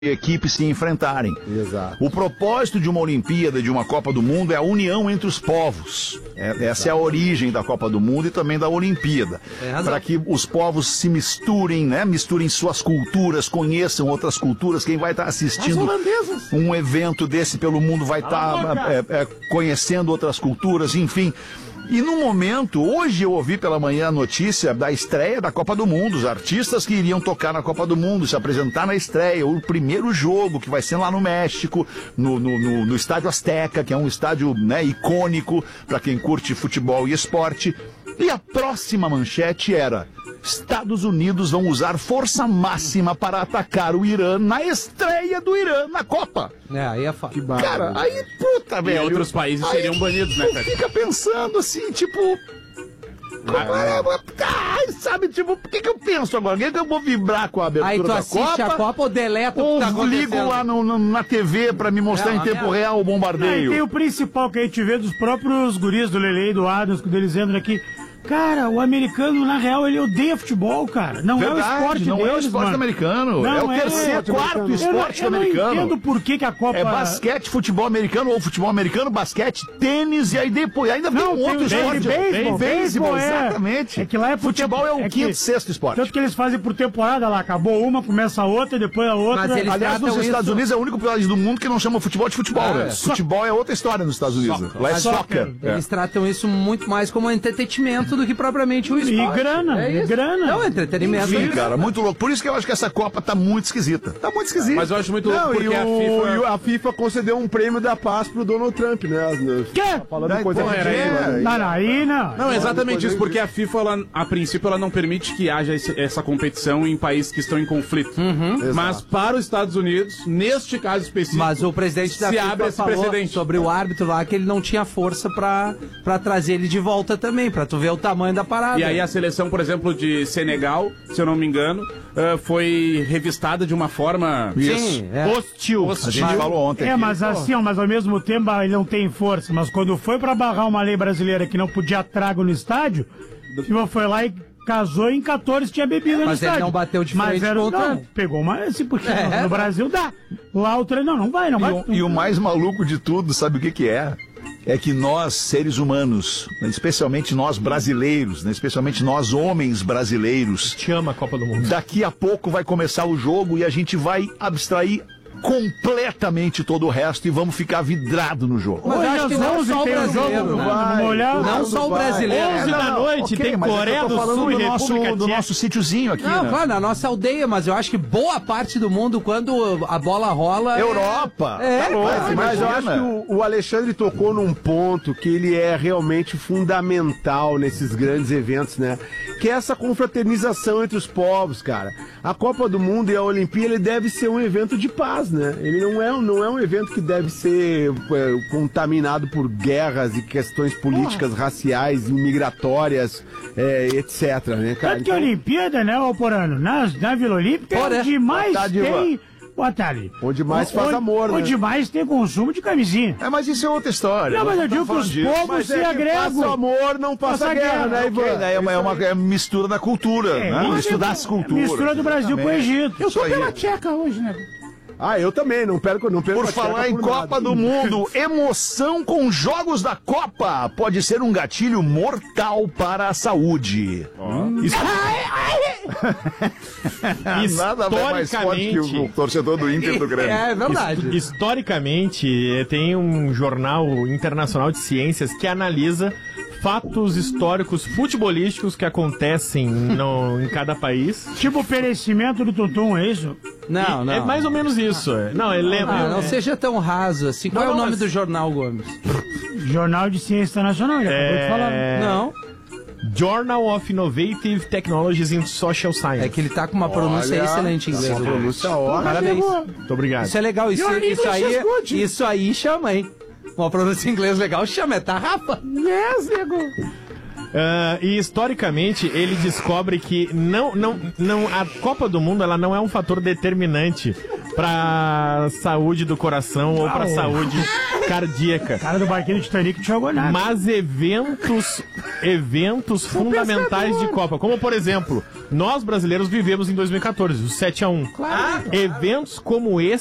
equipes se enfrentarem. Exato. O propósito de uma Olimpíada, de uma Copa do Mundo, é a união entre os povos. Essa é a origem da Copa do Mundo e também da Olimpíada. Para que os povos se misturem, né? Misturem suas culturas, conheçam outras culturas. Quem vai estar assistindo um evento desse pelo mundo vai estar conhecendo outras culturas, enfim. E no momento, hoje eu ouvi pela manhã a notícia da estreia da Copa do Mundo, os artistas que iriam tocar na Copa do Mundo, se apresentar na estreia, o primeiro jogo que vai ser lá no México, no Estádio Azteca, que é um estádio, né, icônico para quem curte futebol e esporte. E a próxima manchete era: Estados Unidos vão usar força máxima para atacar o Irã na estreia do Irã na Copa. Aí é fácil. Cara, aí, puta, velho. E outros países seriam banidos, né, cara? Fica pensando assim, tipo... sabe, tipo, por que eu penso agora? Por que eu vou vibrar com a abertura da Copa? Aí tu assiste a Copa ou deleta o que tá acontecendo? Ligo lá na TV pra me mostrar em tempo real o bombardeio. E tem o principal que a gente vê dos próprios guris do Lele e do Adams, quando eles entram aqui. Cara, o americano, na real, ele odeia futebol, cara. Não Verdade, é o esporte não deles, é o esporte mano. americano. Não é o terceiro, quarto esporte americano. Eu não entendo por que a Copa... É basquete, futebol americano, ou futebol americano, basquete, tênis, e aí depois ainda tem um outro esporte. Beisebol, exatamente. É que lá é futebol é o quinto, sexto esporte. Tanto que eles fazem por temporada lá. Acabou uma, começa a outra, depois a outra. Mas eles aliás, nos Estados Unidos é o único país do mundo que não chama futebol de futebol, né? Futebol é outra história nos Estados Unidos. Lá é soccer. Eles tratam isso muito mais como entretenimento do que propriamente o esporte. E grana, é grana. Não, entretenimento. Sim, cara, muito louco. Por isso que eu acho que essa Copa tá muito esquisita. Tá muito esquisita. Mas eu acho muito louco porque a FIFA concedeu um prêmio da paz pro Donald Trump, né? Quê? Falando coisa Aí não. Não, exatamente isso, porque a FIFA, ela, a princípio, ela não permite que haja essa competição em países que estão em conflito. Mas para os Estados Unidos, neste caso específico, mas o presidente da FIFA abre esse falou precedente sobre o árbitro lá que ele não tinha força pra trazer ele de volta também, pra tu ver o tamanho da parada. E aí a seleção, por exemplo, de Senegal, se eu não me engano, foi revistada de uma forma hostil. A gente falou ontem. Mas assim, mas ao mesmo tempo ele não tem força. Mas quando foi pra barrar uma lei brasileira que não podia trago no estádio, FIFA foi lá e casou em 14 tinha bebida no estádio. Mas ele não bateu de frente contra... pegou uma... Assim, porque no Brasil dá. Lá o treino não vai. E o mais maluco de tudo, sabe o que é? É que nós, seres humanos, especialmente nós brasileiros, né, especialmente nós homens brasileiros, te ama a Copa do Mundo. Daqui a pouco vai começar o jogo e a gente vai abstrair completamente todo o resto e vamos ficar vidrado no jogo. Mas acho que não só o brasileiro, não só o brasileiro. 11 da noite, tem Coreia do Sul e República Tcheca. Do nosso sítiozinho aqui, não, né? claro, na nossa aldeia, mas eu acho que boa parte do mundo, quando a bola rola... Europa! Mas eu acho que o Alexandre tocou num ponto que ele é realmente fundamental nesses grandes eventos, né? Que é essa confraternização entre os povos, cara. A Copa do Mundo e a Olimpíada, ele deve ser um evento de paz, né? Ele não é um evento que deve ser contaminado por guerras e questões políticas, raciais, migratórias, etc, né, cara? Tanto que a Olimpíada, né, Alporano, na Vila Olímpica é onde mais tem... Onde mais faz amor, né? Onde mais tem consumo de camisinha. Mas isso é outra história. Não, mas eu digo que os povos se agregam. Passa amor, não passa guerra, né, Ivan? É uma mistura da cultura, né? Mistura das culturas. Mistura do Brasil com o Egito. Eu tô pela Tcheca hoje, né? Eu também, não perco Por falar em Copa do Mundo, emoção com jogos da Copa pode ser um gatilho mortal para a saúde. Nada mais forte que o torcedor do Inter do Grêmio. É verdade. Historicamente, tem um jornal internacional de ciências que analisa fatos históricos futebolísticos que acontecem em cada país. Tipo o perecimento do Tutum, é isso? Não. É mais ou menos isso. Não, ele lembra. Não seja tão raso assim. Qual é o nome do jornal, Gomes? Jornal de Ciência Internacional, já acabou de falar. Não. Journal of Innovative Technologies in Social Science. É que ele tá com uma pronúncia excelente em inglês. Uma pronúncia ótima. Parabéns. Muito obrigado. Isso é legal. Isso aí chama, hein? Uma pronúncia em inglês legal chama, é tarrafa. Yes, nego. E historicamente ele descobre que a Copa do Mundo ela não é um fator determinante pra saúde do coração ou pra saúde cardíaca. Cara do barquinho do Titanic não jogou nada. Mas eventos fundamentais de Copa, como por exemplo, nós brasileiros vivemos em 2014, o 7-1. Claro. Eventos como esse